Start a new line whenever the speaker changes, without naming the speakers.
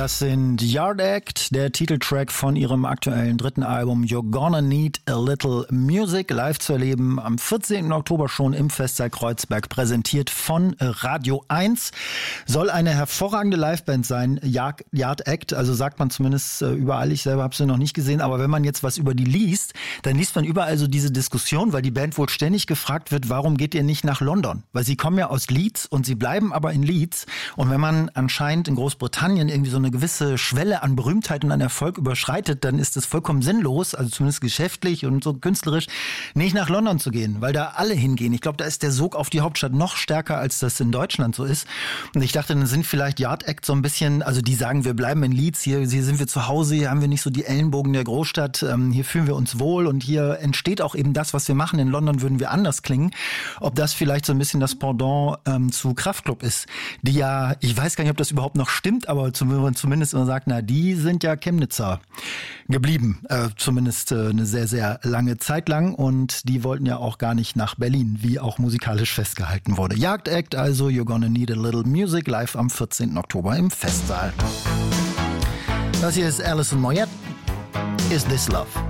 Das sind Yard Act, der Titeltrack von ihrem aktuellen dritten Album You're Gonna Need a Little Music, live zu erleben am 14. Oktober schon im Festsaal Kreuzberg, präsentiert von Radio 1. Soll eine hervorragende Liveband sein, Yard Act, also sagt man zumindest überall, ich selber habe sie noch nicht gesehen, aber wenn man jetzt was über die liest, dann liest man überall so diese Diskussion, weil die Band wohl ständig gefragt wird, warum geht ihr nicht nach London? Weil sie kommen ja aus Leeds und sie bleiben aber in Leeds, und wenn man anscheinend in Großbritannien irgendwie so eine gewisse Schwelle an Berühmtheit und an Erfolg überschreitet, dann ist es vollkommen sinnlos, also zumindest geschäftlich und so künstlerisch, nicht nach London zu gehen, weil da alle hingehen. Ich glaube, da ist der Sog auf die Hauptstadt noch stärker, als das in Deutschland so ist. Und ich dachte, dann sind vielleicht Yard Act so ein bisschen, also die sagen, wir bleiben in Leeds, hier sind wir zu Hause, hier haben wir nicht so die Ellenbogen der Großstadt, hier fühlen wir uns wohl und hier entsteht auch eben das, was wir machen. In London würden wir anders klingen. Ob das vielleicht so ein bisschen das Pendant zu Kraftklub ist, die ja, ich weiß gar nicht, ob das überhaupt noch stimmt, aber zumindest immer sagt, na, die sind ja Chemnitzer geblieben, zumindest eine sehr, sehr lange Zeit lang, und die wollten ja auch gar nicht nach Berlin, wie auch musikalisch festgehalten wurde. Yard Act, also You're Gonna Need a Little Music, live am 14. Oktober im Festsaal. Das hier ist Alison Moyet, Is This Love?